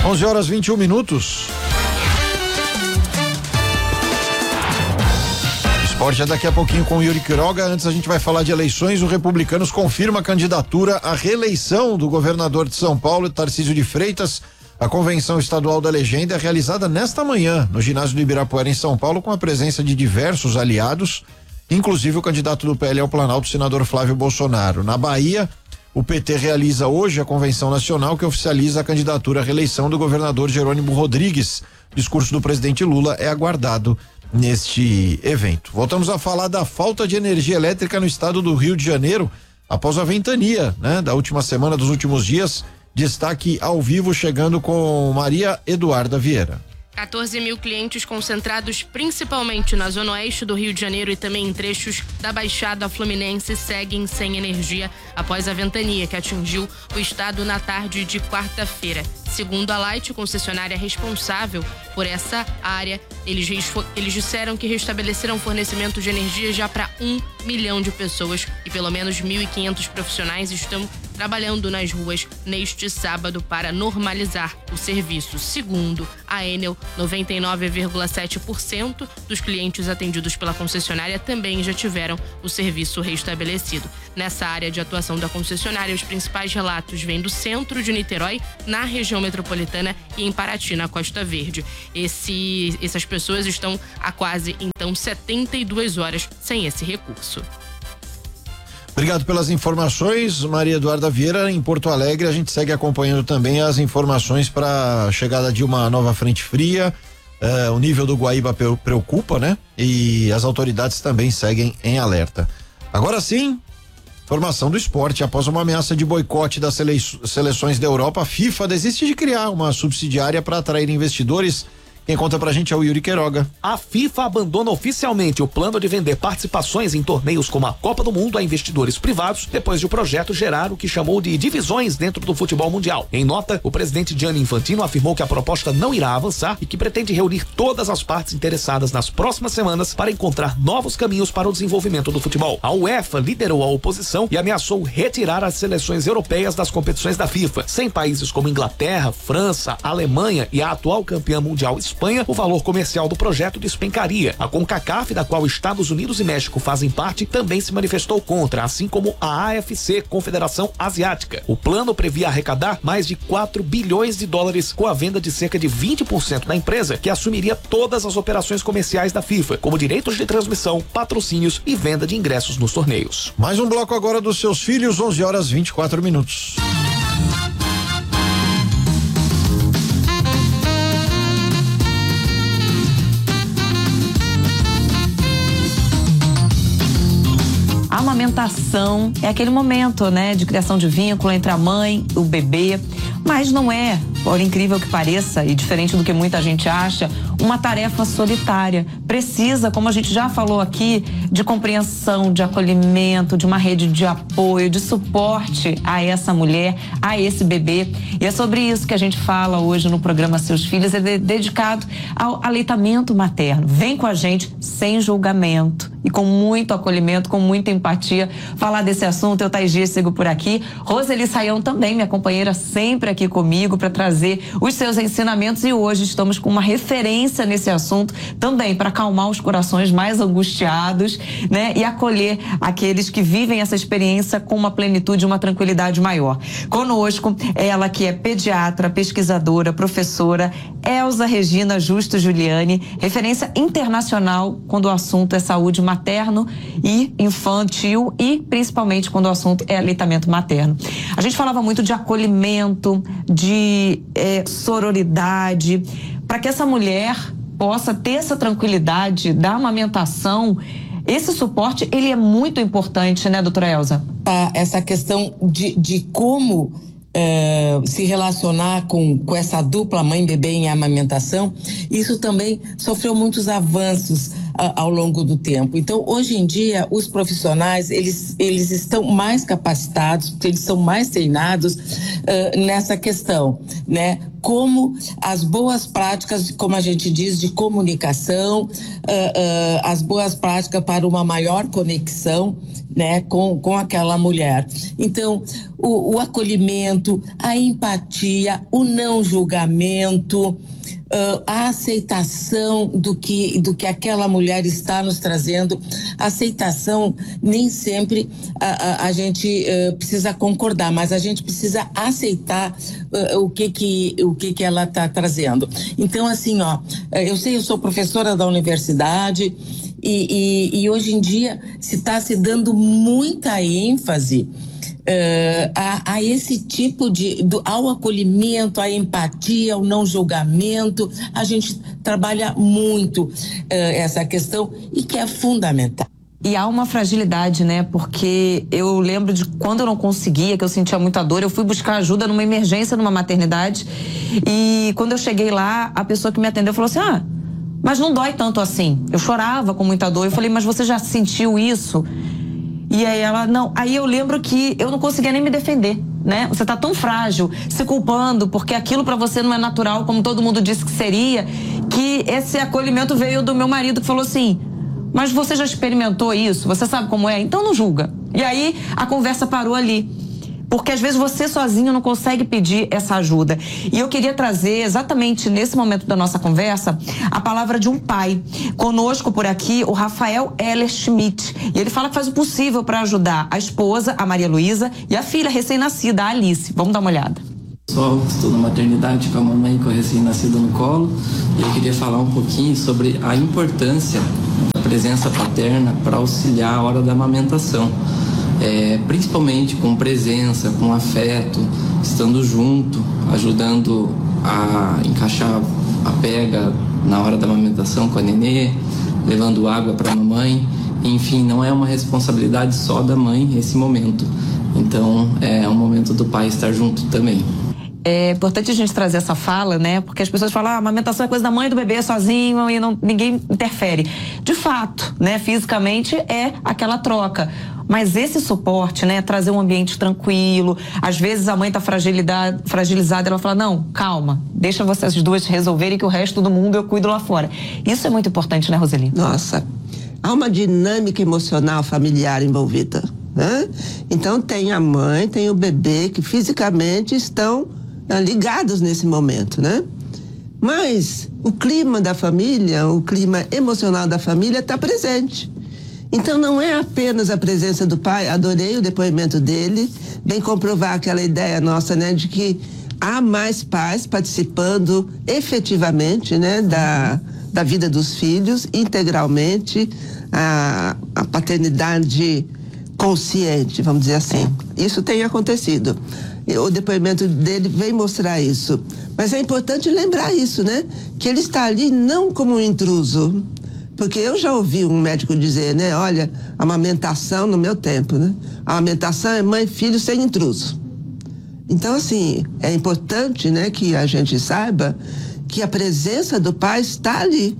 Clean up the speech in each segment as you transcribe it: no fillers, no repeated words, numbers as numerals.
11h21. Esporte é daqui a pouquinho com o Yuri Quiroga. Antes a gente vai falar de eleições. O Republicanos confirma a candidatura à reeleição do governador de São Paulo, Tarcísio de Freitas. A convenção estadual da legenda é realizada nesta manhã no ginásio do Ibirapuera, em São Paulo, com a presença de diversos aliados, inclusive o candidato do PL ao Planalto, o senador Flávio Bolsonaro. Na Bahia, o PT realiza hoje a convenção nacional que oficializa a candidatura à reeleição do governador Jerônimo Rodrigues. O discurso do presidente Lula é aguardado neste evento. Voltamos a falar da falta de energia elétrica no estado do Rio de Janeiro após a ventania, da última semana, dos últimos dias. Destaque ao vivo chegando com Maria Eduarda Vieira. 14 mil clientes concentrados principalmente na zona oeste do Rio de Janeiro e também em trechos da Baixada Fluminense seguem sem energia após a ventania que atingiu o estado na tarde de quarta-feira. Segundo a Light, concessionária responsável por essa área, eles disseram que restabeleceram fornecimento de energia já para 1 milhão de pessoas e pelo menos 1.500 profissionais estão trabalhando nas ruas neste sábado para normalizar o serviço. Segundo a Enel, 99,7% dos clientes atendidos pela concessionária também já tiveram o serviço restabelecido. Nessa área de atuação da concessionária, os principais relatos vêm do centro de Niterói, na região metropolitana e em Paraty, na Costa Verde. Essas pessoas estão há quase, 72 horas sem esse recurso. Obrigado pelas informações, Maria Eduarda Vieira. Em Porto Alegre, a gente segue acompanhando também as informações para a chegada de uma nova frente fria. O nível do Guaíba preocupa, E as autoridades também seguem em alerta. Agora sim, informação do esporte. Após uma ameaça de boicote das seleções da Europa, a FIFA desiste de criar uma subsidiária para atrair investidores. Quem conta pra gente é o Yuri Quiroga. A FIFA abandona oficialmente o plano de vender participações em torneios como a Copa do Mundo a investidores privados, depois de o projeto gerar o que chamou de divisões dentro do futebol mundial. Em nota, o presidente Gianni Infantino afirmou que a proposta não irá avançar e que pretende reunir todas as partes interessadas nas próximas semanas para encontrar novos caminhos para o desenvolvimento do futebol. A UEFA liderou a oposição e ameaçou retirar as seleções europeias das competições da FIFA. Sem países como Inglaterra, França, Alemanha e a atual campeã mundial Espanha, o valor comercial do projeto despencaria. A CONCACAF, da qual Estados Unidos e México fazem parte, também se manifestou contra, assim como a AFC, Confederação Asiática. O plano previa arrecadar mais de 4 bilhões de dólares com a venda de cerca de 20% da empresa, que assumiria todas as operações comerciais da FIFA, como direitos de transmissão, patrocínios e venda de ingressos nos torneios. Mais um bloco agora dos seus filhos, 11h24. A amamentação é aquele momento, de criação de vínculo entre a mãe e o bebê, mas não é, por incrível que pareça e diferente do que muita gente acha, uma tarefa solitária. Precisa, como a gente já falou aqui, de compreensão, de acolhimento, de uma rede de apoio, de suporte a essa mulher, a esse bebê. E é sobre isso que a gente fala hoje no programa Seus Filhos, dedicado ao aleitamento materno. Vem com a gente sem julgamento e com muito acolhimento, com muita empatia, falar desse assunto. Eu, Thaís Dias, sigo por aqui. Roseli Saião também, minha companheira, sempre aqui comigo para trazer os seus ensinamentos, e hoje estamos com uma referência nesse assunto também para acalmar os corações mais angustiados, e acolher aqueles que vivem essa experiência com uma plenitude, uma tranquilidade maior. Conosco, ela que é pediatra, pesquisadora, professora, Elza Regina Justo Giuliani, referência internacional quando o assunto é saúde materno e infantil e principalmente quando o assunto é aleitamento materno. A gente falava muito de acolhimento, de sororidade, para que essa mulher possa ter essa tranquilidade da amamentação. Esse suporte, ele é muito importante, doutora Elza? Essa questão de como se relacionar com essa dupla mãe-bebê em amamentação, isso também sofreu muitos avanços ao longo do tempo. Então, hoje em dia, os profissionais, eles estão mais capacitados, eles são mais treinados nessa questão, como as boas práticas, como a gente diz, de comunicação, as boas práticas para uma maior conexão né, com aquela mulher. Então, o acolhimento, a empatia, o não julgamento, a aceitação do que aquela mulher está nos trazendo. A aceitação, nem sempre a gente precisa concordar, mas a gente precisa aceitar o que ela está trazendo. Então, assim, eu sou professora da universidade e hoje em dia se está se dando muita ênfase a esse tipo ao acolhimento, à empatia, ao não julgamento. A gente trabalha muito essa questão e que é fundamental. E há uma fragilidade, né? Porque eu lembro de quando eu não conseguia, que eu sentia muita dor, eu fui buscar ajuda numa emergência numa maternidade, e quando eu cheguei lá, a pessoa que me atendeu falou assim: mas não dói tanto assim. Eu chorava com muita dor. Eu falei: mas você já sentiu isso? E aí ela, não. Aí eu lembro que eu não conseguia nem me defender, né? Você tá tão frágil, se culpando, porque aquilo pra você não é natural, como todo mundo disse que seria, que esse acolhimento veio do meu marido, que falou assim: mas você já experimentou isso? Você sabe como é? Então não julga. E aí a conversa parou ali. Porque às vezes você sozinho não consegue pedir essa ajuda. E eu queria trazer exatamente nesse momento da nossa conversa a palavra de um pai. Conosco por aqui o Rafael Heller Schmidt. E ele fala que faz o possível para ajudar a esposa, a Maria Luísa, e a filha recém-nascida, a Alice. Vamos dar uma olhada. Estou na maternidade com a mamãe com a recém-nascida no colo, e eu queria falar um pouquinho sobre a importância da presença paterna para auxiliar a hora da amamentação. Principalmente com presença, com afeto, estando junto, ajudando a encaixar a pega na hora da amamentação com a nenê, levando água para a mamãe. Enfim, não é uma responsabilidade só da mãe esse momento. Então, é um momento do pai estar junto também. É importante a gente trazer essa fala, né? Porque as pessoas falam: a amamentação é coisa da mãe e do bebê sozinho e ninguém interfere. De fato, né? Fisicamente é aquela troca. Mas esse suporte, né? Trazer um ambiente tranquilo. Às vezes a mãe tá fragilizada, ela fala: não, calma, deixa vocês duas resolverem que o resto do mundo eu cuido lá fora. Isso é muito importante, né, Roseli? Nossa, há uma dinâmica emocional familiar envolvida, né? Então tem a mãe, tem o bebê que fisicamente estão ligados nesse momento, né? Mas o clima da família, o clima emocional da família está presente. Então não é apenas a presença do pai. Adorei o depoimento dele, vem comprovar aquela ideia nossa, né, de que há mais pais participando efetivamente, né, da vida dos filhos, integralmente, a paternidade consciente, vamos dizer assim. Isso tem acontecido. O depoimento dele vem mostrar isso. Mas é importante lembrar isso, né? Que ele está ali não como um intruso. Porque eu já ouvi um médico dizer, né? Olha, amamentação no meu tempo, né? A amamentação é mãe e filho sem intruso. Então, assim, é importante, né, que a gente saiba que a presença do pai está ali.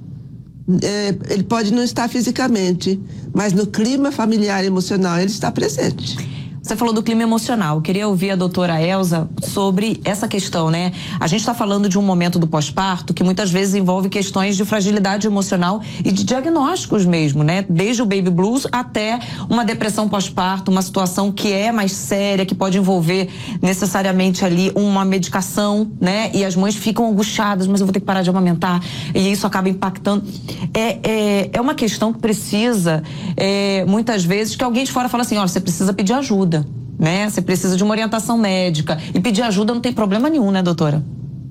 Ele pode não estar fisicamente, mas no clima familiar e emocional ele está presente. Você falou do clima emocional. Eu queria ouvir a doutora Elza sobre essa questão, né? A gente está falando de um momento do pós-parto que muitas vezes envolve questões de fragilidade emocional e de diagnósticos mesmo, né? Desde o baby blues até uma depressão pós-parto, uma situação que é mais séria, que pode envolver necessariamente ali uma medicação, né? E as mães ficam angustiadas: mas eu vou ter que parar de amamentar, e isso acaba impactando. É uma questão que precisa, muitas vezes, que alguém de fora fala assim: olha, você precisa pedir ajuda, né? Você precisa de uma orientação médica, e pedir ajuda não tem problema nenhum, né, doutora?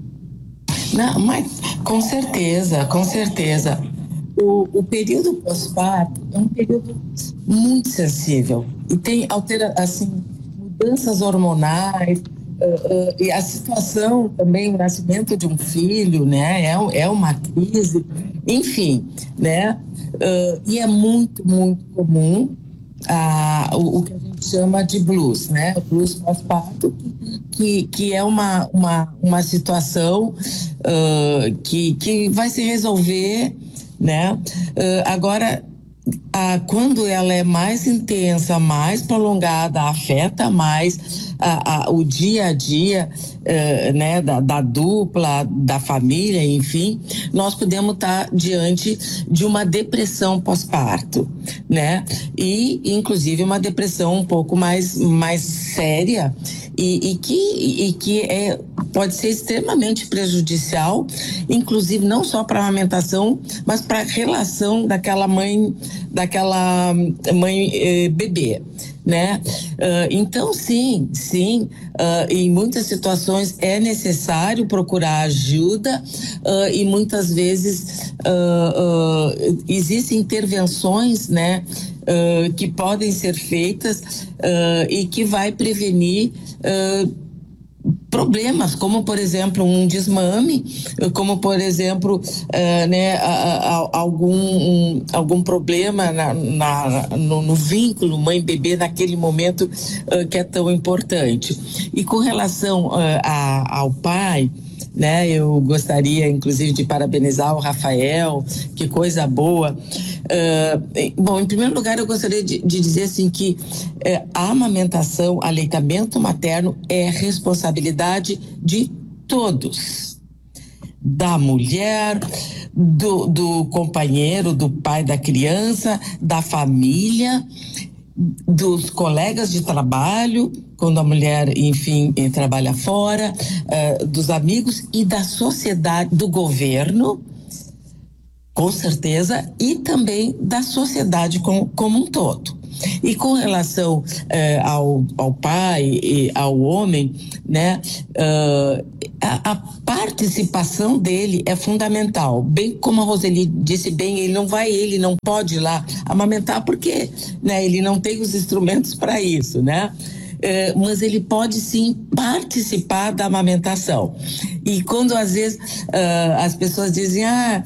Não, mas com certeza, com certeza. O período pós-parto é um período muito sensível e tem mudanças hormonais, e a situação também, o nascimento de um filho, né? É uma crise, enfim, né? E é muito, muito comum o que a gente chama de blues, né? O blues pós-parto, que é uma situação que vai se resolver, né? Agora, quando ela é mais intensa, mais prolongada, afeta mais, o dia a dia, né, da dupla, da família, enfim, nós podemos estar diante de uma depressão pós-parto, né? E, inclusive, uma depressão um pouco mais séria e que pode ser extremamente prejudicial, inclusive não só para a amamentação, mas para a relação daquela mãe bebê, né? Então, sim, em muitas situações é necessário procurar ajuda e muitas vezes existem intervenções, né, que podem ser feitas e que vai prevenir problemas, como por exemplo um desmame, como por exemplo algum problema no vínculo mãe-bebê naquele momento que é tão importante. E com relação ao pai, né, eu gostaria inclusive de parabenizar o Rafael, que coisa boa. Bom, em primeiro lugar eu gostaria de dizer assim que a amamentação, aleitamento materno é responsabilidade de todos, da mulher, do companheiro, do pai da criança, da família, dos colegas de trabalho, quando a mulher, enfim, trabalha fora, dos amigos e da sociedade, do governo, com certeza, e também da sociedade como um todo. E com relação ao pai e ao homem, né, a participação dele é fundamental. Bem como a Roseli disse bem, ele não pode ir lá amamentar porque, né, ele não tem os instrumentos para isso, né? Mas ele pode sim participar da amamentação. E quando às vezes as pessoas dizem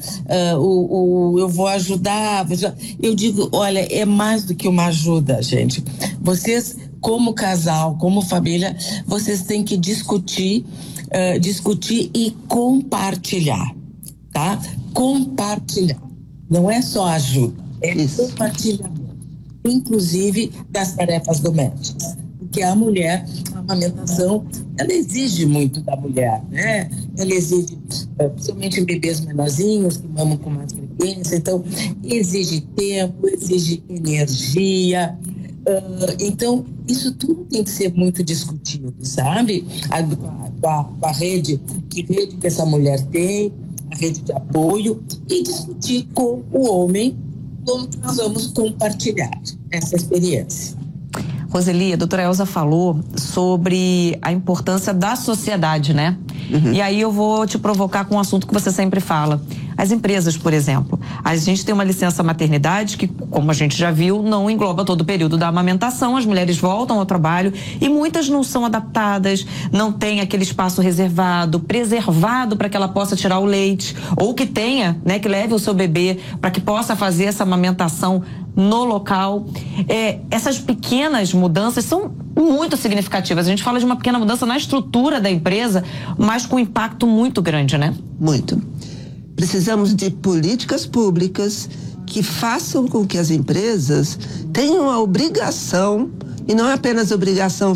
eu vou ajudar, eu digo, olha, é mais do que uma ajuda, gente. Vocês, como casal, como família, vocês têm que discutir e compartilhar, tá? Compartilhar, não é só ajuda, é compartilhamento, inclusive das tarefas domésticas. Porque a mulher, a amamentação, ela exige muito da mulher, né? Ela exige, principalmente em bebês menorzinhos, que mamam com mais frequência, então exige tempo, exige energia. Então, isso tudo tem que ser muito discutido, sabe? A rede que essa mulher tem, a rede de apoio, e discutir com o homem como nós vamos compartilhar essa experiência. Roseli, a doutora Elza falou sobre a importância da sociedade, né? Uhum. E aí eu vou te provocar com um assunto que você sempre fala. As empresas, por exemplo. A gente tem uma licença maternidade que, como a gente já viu, não engloba todo o período da amamentação. As mulheres voltam ao trabalho e muitas não são adaptadas, não tem aquele espaço reservado, preservado para que ela possa tirar o leite, ou que tenha, né, que leve o seu bebê para que possa fazer essa amamentação no local. Essas pequenas mudanças são muito significativas. A gente fala de uma pequena mudança na estrutura da empresa, mas com impacto muito grande, né? Muito. Precisamos de políticas públicas que façam com que as empresas tenham a obrigação, e não apenas obrigação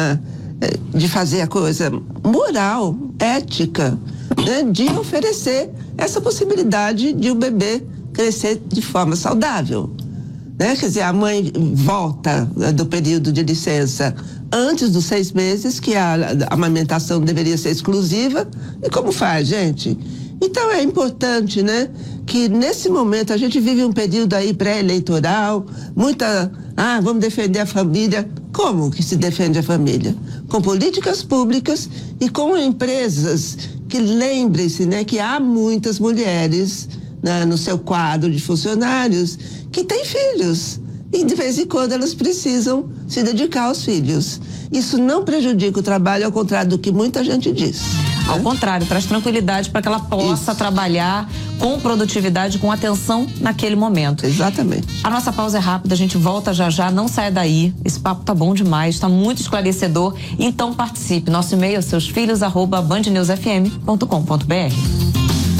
de fazer a coisa moral, ética, né, de oferecer essa possibilidade de o bebê crescer de forma saudável. Né? Quer dizer, a mãe volta do período de licença antes dos 6 meses, que a amamentação deveria ser exclusiva. E como faz, gente? Então é importante, né, que nesse momento a gente vive um período aí pré-eleitoral, vamos defender a família. Como que se defende a família? Com políticas públicas e com empresas que, lembrem-se, né, que há muitas mulheres, né, no seu quadro de funcionários que têm filhos e de vez em quando elas precisam se dedicar aos filhos. Isso não prejudica o trabalho, ao contrário do que muita gente diz. Ao contrário, traz tranquilidade para que ela possa trabalhar com produtividade, com atenção naquele momento. Exatamente. A nossa pausa é rápida, a gente volta já, não saia daí. Esse papo tá bom demais, tá muito esclarecedor. Então participe. Nosso e-mail é seusfilhos@bandnewsfm.com.br.